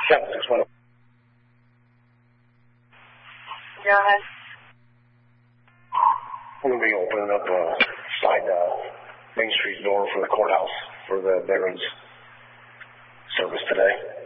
761. Go ahead. We're going to be opening up a side Main Street door for the courthouse for the Veterans Service today.